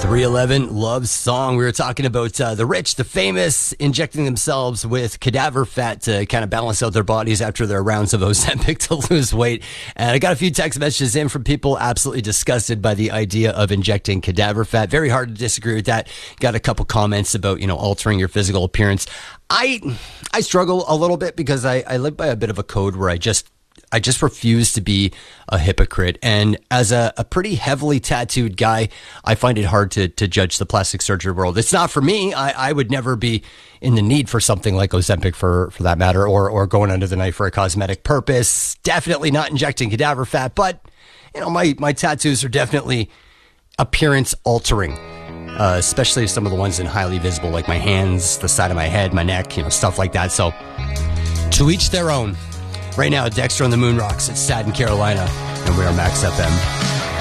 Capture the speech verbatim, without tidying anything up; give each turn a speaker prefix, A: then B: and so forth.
A: three eleven Love Song. We were talking about uh, the rich, the famous, injecting themselves with cadaver fat to kind of balance out their bodies after their rounds of Ozempic to lose weight. And I got a few text messages in from people absolutely disgusted by the idea of injecting cadaver fat. Very hard to disagree with that. Got a couple comments about, you know, altering your physical appearance. I I struggle a little bit because I, I live by a bit of a code where I just I just refuse to be a hypocrite. And as a, a pretty heavily tattooed guy, I find it hard to, to judge the plastic surgery world. It's not for me. I, I would never be in the need for something like Ozempic for, for that matter, or, or going under the knife for a cosmetic purpose. Definitely not injecting cadaver fat, but you know, my, my tattoos are definitely appearance altering, uh, especially some of the ones in highly visible, like my hands, the side of my head, my neck, you know, stuff like that. So to each their own. Right now, Dexter on the Moon Rocks at Staten, Carolina, and we are Max F M.